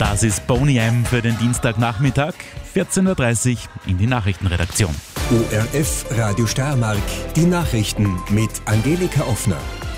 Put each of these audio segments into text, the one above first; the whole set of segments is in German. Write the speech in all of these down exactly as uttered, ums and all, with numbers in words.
Das ist Boney M für den Dienstagnachmittag, vierzehn Uhr dreißig in die Nachrichtenredaktion. O R F Radio Steiermark, die Nachrichten mit Angelika Offner.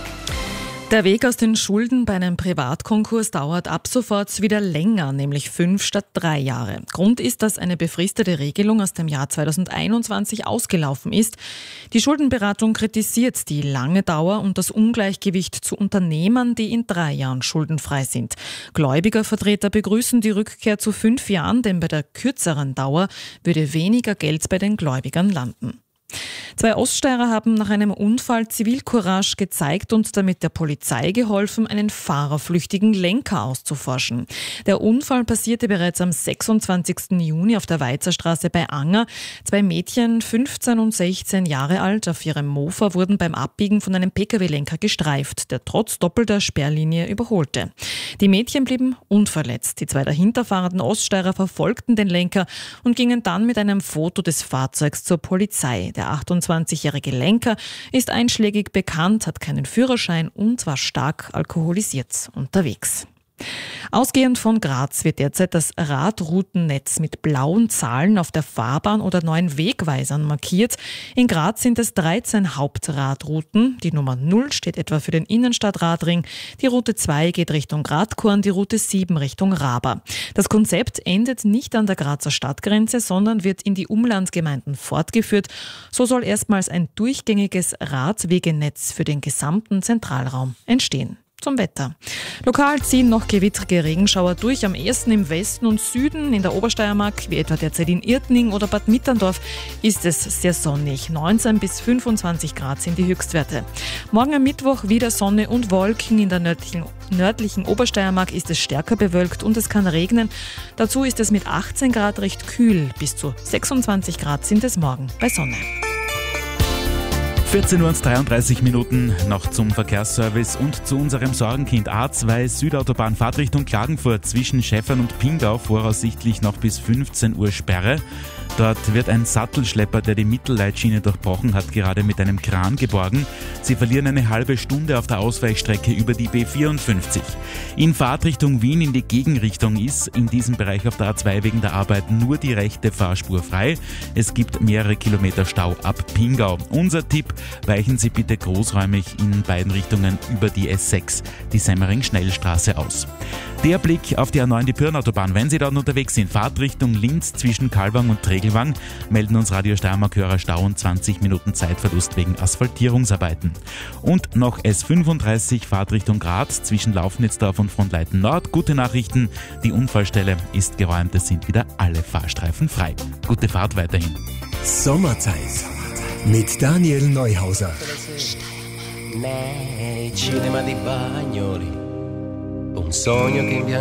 Der Weg aus den Schulden bei einem Privatkonkurs dauert ab sofort wieder länger, nämlich fünf statt drei Jahre. Grund ist, dass eine befristete Regelung aus dem Jahr zweitausendeinundzwanzig ausgelaufen ist. Die Schuldenberatung kritisiert die lange Dauer und das Ungleichgewicht zu Unternehmern, die in drei Jahren schuldenfrei sind. Gläubigervertreter begrüßen die Rückkehr zu fünf Jahren, denn bei der kürzeren Dauer würde weniger Geld bei den Gläubigern landen. Zwei Oststeirer haben nach einem Unfall Zivilcourage gezeigt und damit der Polizei geholfen, einen fahrerflüchtigen Lenker auszuforschen. Der Unfall passierte bereits am sechsundzwanzigsten Juni auf der Weizerstraße bei Anger. Zwei Mädchen, fünfzehn und sechzehn Jahre alt, auf ihrem Mofa wurden beim Abbiegen von einem Pkw-Lenker gestreift, der trotz doppelter Sperrlinie überholte. Die Mädchen blieben unverletzt. Die zwei dahinter fahrenden Oststeirer verfolgten den Lenker und gingen dann mit einem Foto des Fahrzeugs zur Polizei. Der achtundzwanzigjährige Lenker ist einschlägig bekannt, hat keinen Führerschein und war stark alkoholisiert unterwegs. Ausgehend von Graz wird derzeit das Radroutennetz mit blauen Zahlen auf der Fahrbahn oder neuen Wegweisern markiert. In Graz sind es dreizehn Hauptradrouten. Die Nummer null steht etwa für den Innenstadtradring. Die Route zwei geht Richtung Gradkorn, die Route sieben Richtung Raba. Das Konzept endet nicht an der Grazer Stadtgrenze, sondern wird in die Umlandgemeinden fortgeführt. So soll erstmals ein durchgängiges Radwegenetz für den gesamten Zentralraum entstehen. Zum Wetter. Lokal ziehen noch gewittrige Regenschauer durch, am ehesten im Westen und Süden. In der Obersteiermark, wie etwa derzeit in Irtning oder Bad Mitterndorf, ist es sehr sonnig. neunzehn bis fünfundzwanzig Grad sind die Höchstwerte. Morgen am Mittwoch wieder Sonne und Wolken. In der nördlichen, nördlichen Obersteiermark ist es stärker bewölkt und es kann regnen. Dazu ist es mit achtzehn Grad recht kühl. Bis zu sechsundzwanzig Grad sind es morgen bei Sonne. vierzehn Uhr und dreiunddreißig Minuten noch zum Verkehrsservice und zu unserem Sorgenkind A zwei Südautobahn Fahrtrichtung Klagenfurt zwischen Schäfern und Pingau voraussichtlich noch bis fünfzehn Uhr Sperre. Dort wird ein Sattelschlepper, der die Mittelleitschiene durchbrochen hat, gerade mit einem Kran geborgen. Sie verlieren eine halbe Stunde auf der Ausweichstrecke über die B vierundfünfzig. In Fahrtrichtung Wien in die Gegenrichtung ist in diesem Bereich auf der A zwei wegen der Arbeit nur die rechte Fahrspur frei. Es gibt mehrere Kilometer Stau ab Pingau. Unser Tipp: weichen Sie bitte großräumig in beiden Richtungen über die S sechs, die Semmering-Schnellstraße aus. Der Blick auf die A neun, die Pirnautobahn. Wenn Sie dort unterwegs sind, Fahrtrichtung Linz zwischen Kalbang und Tregelwang, melden uns Radio Steiermark-Hörer Stau und zwanzig Minuten Zeitverlust wegen Asphaltierungsarbeiten. Und noch S fünfunddreißig, Fahrtrichtung Graz zwischen Laufnitzdorf und Frohnleiten Nord. Gute Nachrichten, die Unfallstelle ist geräumt, es sind wieder alle Fahrstreifen frei. Gute Fahrt weiterhin. Sommerzeit mit Daniel Neuhauser. Nei cinema di Bagnoli, un sogno che in bianco